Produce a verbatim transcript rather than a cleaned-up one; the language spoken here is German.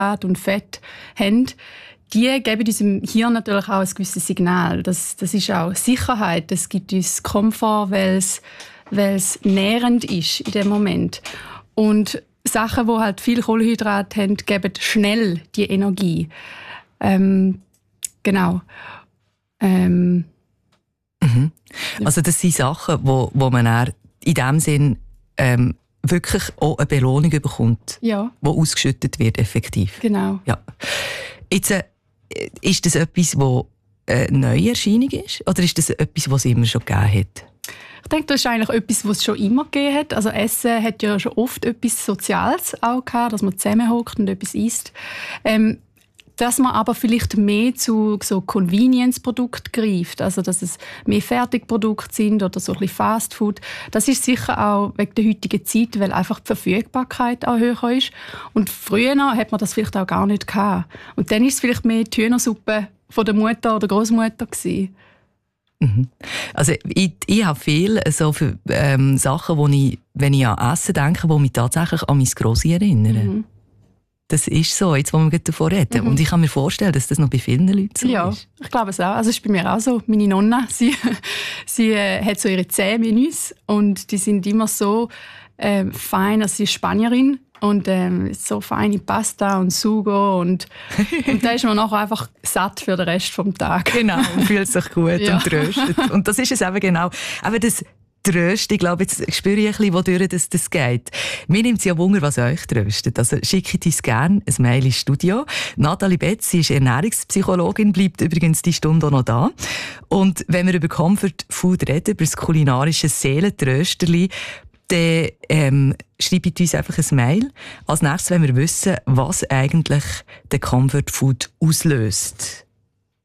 Kohlenhydrate und Fett haben, die geben unserem Hirn natürlich auch ein gewisses Signal. Das, das ist auch Sicherheit, das gibt uns Komfort, weil es, weil es nährend ist in dem Moment. Und Sachen, die halt viel Kohlenhydrate haben, geben schnell die Energie. Ähm, genau. Ähm, mhm. Also das sind Sachen, wo, wo man dann in dem Sinn ähm, wirklich auch eine Belohnung bekommt, ja. die ausgeschüttet wird, effektiv. Genau. Ja. Jetzt, äh, ist das etwas, das eine neue Erscheinung ist? Oder ist das etwas, was es immer schon gegeben hat? Ich denke, das ist eigentlich etwas, was es schon immer gegeben hat. Also Essen hat ja schon oft etwas Soziales auch gehabt, dass man zusammenhockt und etwas isst. Ähm, dass man aber vielleicht mehr zu so Convenience-Produkten greift, also dass es mehr Fertigprodukte sind oder so ein bisschen Fastfood. Das ist sicher auch wegen der heutigen Zeit, weil einfach die Verfügbarkeit auch höher ist. Und früher hat man das vielleicht auch gar nicht gehabt. Und dann ist es vielleicht mehr die Hühnersuppe von der Mutter oder Großmutter gewesen. Mhm. Also ich, ich habe viele so für, ähm, Sachen, die ich, wenn ich an Essen denke, die mich tatsächlich an mein Grossi erinnern. Mhm. Das ist so, jetzt wo wir davon reden. Mhm. Und ich kann mir vorstellen, dass das noch bei vielen Leuten so ja, ist. Ja, ich glaube es auch. Also es ist bei mir auch so. Meine Nonna, sie, sie äh, hat so ihre zehn Menüs und die sind immer so äh, fein. Also sie ist Spanierin und ähm, so feine Pasta und Sugo und, und da ist man nachher einfach satt für den Rest des Tages. Genau, und fühlt sich gut ja. und tröstet. Und das ist es eben genau. Aber das Tröst, ich glaube, jetzt spüre ich ein bisschen, wodurch das, das geht. Mir nimmt es ja Wunder, was euch tröstet. Also schickt uns gerne ein Mail ins Studio. Nathalie Betz, sie ist Ernährungspsychologin, bleibt übrigens die Stunde auch noch da. Und wenn wir über Comfort Food reden, über das kulinarische Seelentrösterli, dann ähm, schreibt uns einfach ein Mail. Als nächstes wollen wir wissen, was eigentlich den Comfort Food auslöst.